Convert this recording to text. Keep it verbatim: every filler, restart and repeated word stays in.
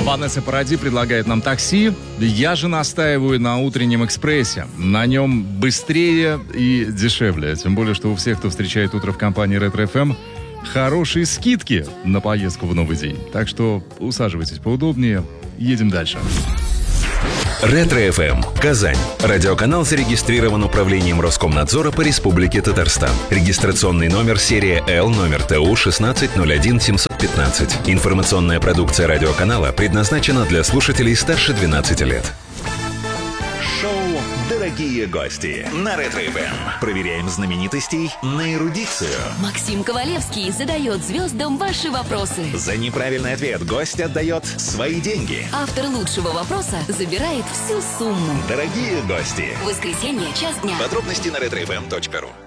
Ванесса Паради предлагает нам такси. Я же настаиваю на утреннем экспрессе. На нем быстрее и дешевле. Тем более, что у всех, кто встречает утро в компании Ретро эф эм, хорошие скидки на поездку в новый день. Так что усаживайтесь поудобнее. Едем дальше. Ретро эф эм. Казань. Радиоканал зарегистрирован управлением Роскомнадзора по Республике Татарстан. Регистрационный номер серия Л, номер Т У шестнадцать ноль один семьсот пятнадцать. Информационная продукция радиоканала предназначена для слушателей старше двенадцати лет. Шоу «Дорогие гости» на Ретро эф эм. Проверяем знаменитостей на эрудицию. Максим Ковалевский задает звездам ваши вопросы. За неправильный ответ гость отдает свои деньги. Автор лучшего вопроса забирает всю сумму. Дорогие гости. В воскресенье, час дня. Подробности на ретро эф эм точка ру.